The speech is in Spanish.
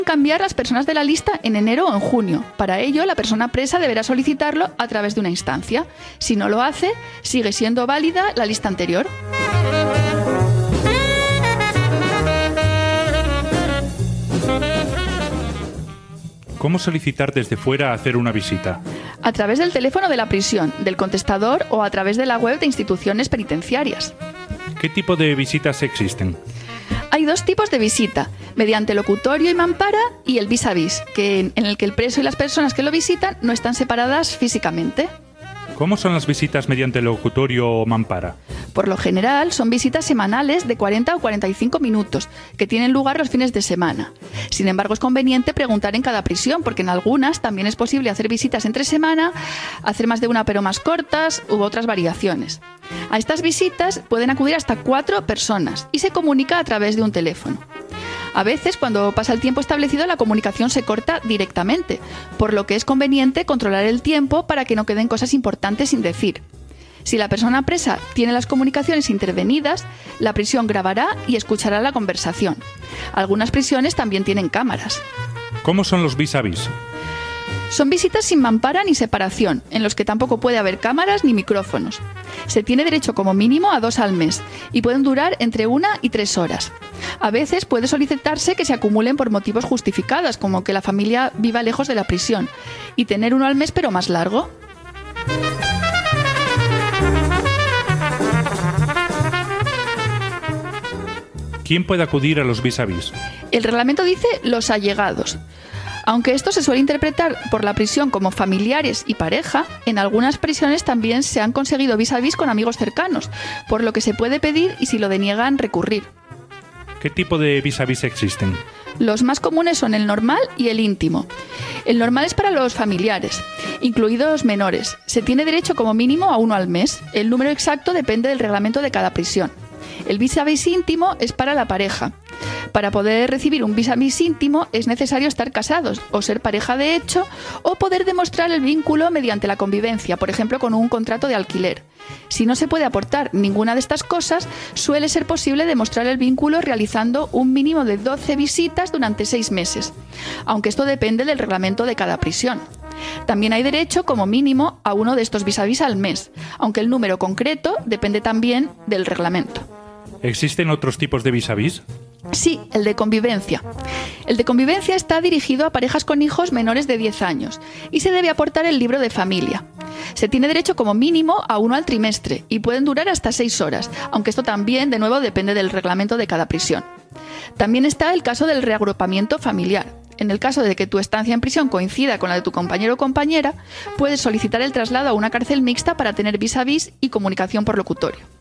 cambiar las personas de la lista en enero o en junio. Para ello, la persona presa deberá solicitarlo a través de una instancia. Si no lo hace, sigue siendo válida la lista anterior. ¿Cómo solicitar desde fuera hacer una visita? A través del teléfono de la prisión, del contestador o a través de la web de instituciones penitenciarias. ¿Qué tipo de visitas existen? Hay dos tipos de visita, mediante locutorio y mampara y el vis a vis, en el que el preso y las personas que lo visitan no están separadas físicamente. ¿Cómo son las visitas mediante locutorio o mampara? Por lo general, son visitas semanales de 40 o 45 minutos, que tienen lugar los fines de semana. Sin embargo, es conveniente preguntar en cada prisión, porque en algunas también es posible hacer visitas entre semana, hacer más de una pero más cortas u otras variaciones. A estas visitas pueden acudir hasta 4 personas y se comunica a través de un teléfono. A veces, cuando pasa el tiempo establecido, la comunicación se corta directamente, por lo que es conveniente controlar el tiempo para que no queden cosas importantes sin decir. Si la persona presa tiene las comunicaciones intervenidas, la prisión grabará y escuchará la conversación. Algunas prisiones también tienen cámaras. ¿Cómo son los vis a vis? Son visitas sin mampara ni separación, en los que tampoco puede haber cámaras ni micrófonos. Se tiene derecho como mínimo a 2 al mes y pueden durar entre 1 y 3 horas. A veces puede solicitarse que se acumulen por motivos justificados, como que la familia viva lejos de la prisión, y tener uno al mes pero más largo. ¿Quién puede acudir a los vis a vis? El reglamento dice los allegados. Aunque esto se suele interpretar por la prisión como familiares y pareja, en algunas prisiones también se han conseguido vis a vis con amigos cercanos, por lo que se puede pedir y si lo deniegan, recurrir. ¿Qué tipo de vis a vis existen? Los más comunes son el normal y el íntimo. El normal es para los familiares, incluidos menores. Se tiene derecho como mínimo a 1 al mes. El número exacto depende del reglamento de cada prisión. El vis a vis íntimo es para la pareja. Para poder recibir un vis a vis íntimo es necesario estar casados o ser pareja de hecho o poder demostrar el vínculo mediante la convivencia, por ejemplo con un contrato de alquiler. Si no se puede aportar ninguna de estas cosas, suele ser posible demostrar el vínculo realizando un mínimo de 12 visitas durante 6 meses, aunque esto depende del reglamento de cada prisión. También hay derecho como mínimo a uno de estos vis a vis al mes, aunque el número concreto depende también del reglamento. ¿Existen otros tipos de vis a vis? Sí, el de convivencia. El de convivencia está dirigido a parejas con hijos menores de 10 años y se debe aportar el libro de familia. Se tiene derecho como mínimo a 1 al trimestre y pueden durar hasta 6 horas, aunque esto también, de nuevo, depende del reglamento de cada prisión. También está el caso del reagrupamiento familiar. En el caso de que tu estancia en prisión coincida con la de tu compañero o compañera, puedes solicitar el traslado a una cárcel mixta para tener vis a vis y comunicación por locutorio.